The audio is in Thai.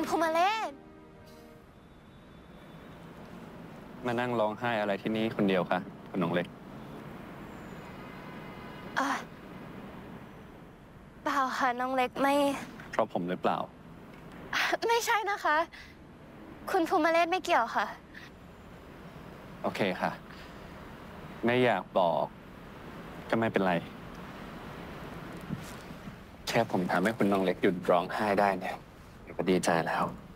ภูมิเลศมานั่งร้องไห้อะไรที่นี่คนเดียวคะคุณน้องเล็กเปล่าค่ะน้องเล็กไม่เพราะผมหรือเปล่าไม่ใช่นะคะคุณภูมิเลศไม่เกี่ยวค่ะโอเคค่ะไม่อยากบอกก็ไม่เป็นไรแค่ผมทำให้คุณน้องเล็กหยุดร้องไห้ได้เนี่ยก็ดีใจแล้ว